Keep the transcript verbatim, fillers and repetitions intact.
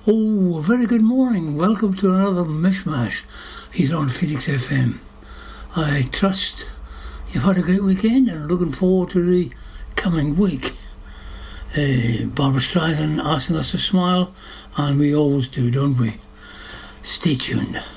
Oh, a very good morning. Welcome to another mishmash here on Phoenix F M. I trust you've had a great weekend and are looking forward to the coming week. Uh, Barbara Streisand asking us to smile, and we always do, don't we? Stay tuned.